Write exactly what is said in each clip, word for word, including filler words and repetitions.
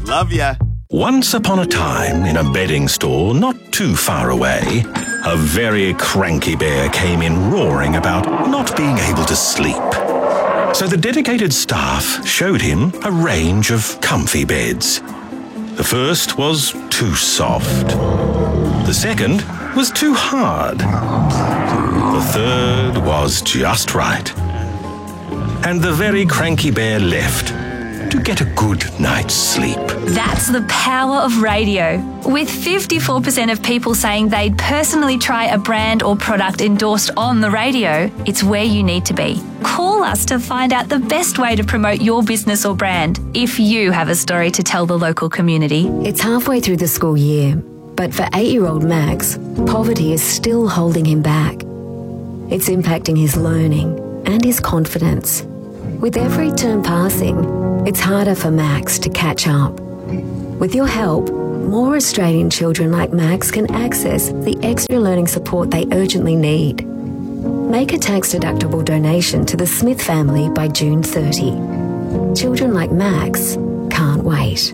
Love ya. Once upon a time, in a bedding store not too far away, a very cranky bear came in roaring about not being able to sleep. So the dedicated staff showed him a range of comfy beds. The first was too soft. The second was too hard. The third was just right. And the very cranky bear left to get a good night's sleep. That's the power of radio. With fifty-four percent of people saying they'd personally try a brand or product endorsed on the radio, it's where you need to be. Call us to find out the best way to promote your business or brand if you have a story to tell the local community. It's halfway through the school year, but for eight-year-old Max, poverty is still holding him back. It's impacting his learning and his confidence. With every term passing, it's harder for Max to catch up. With your help, more Australian children like Max can access the extra learning support they urgently need. Make a tax-deductible donation to the Smith family by June thirtieth. Children like Max can't wait.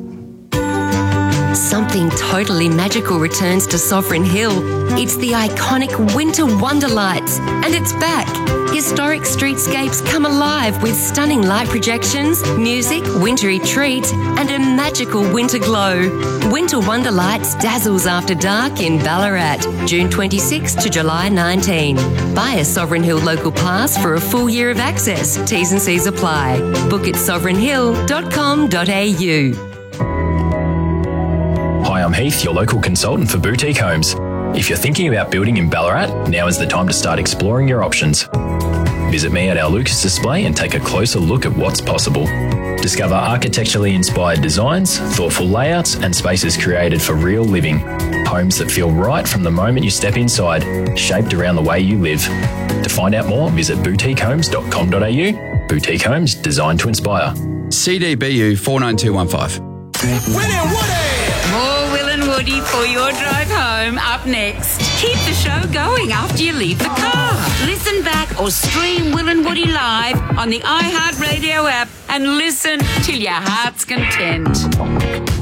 Something totally magical returns to Sovereign Hill. It's the iconic Winter Wonder Lights, and it's back. Historic streetscapes come alive with stunning light projections, music, wintry treats, and a magical winter glow. Winter Wonder Lights dazzles after dark in Ballarat, June twenty-sixth to July nineteenth. Buy a Sovereign Hill local pass for a full year of access. T's and C's apply. Book at sovereign hill dot com dot a u. Hi, I'm Heath, your local consultant for Boutique Homes. If you're thinking about building in Ballarat, now is the time to start exploring your options. Visit me at our Lucas display and take a closer look at what's possible. Discover architecturally inspired designs, thoughtful layouts, and spaces created for real living. Homes that feel right from the moment you step inside, shaped around the way you live. To find out more, visit boutique homes dot com dot a u. Boutique Homes, designed to inspire. C D B U four nine two one five. Will and Woody! More Will and Woody for your drive home up next. Keep the show going after you leave the car. Listen back or stream Will and Woody live on the iHeartRadio app and listen till your heart's content.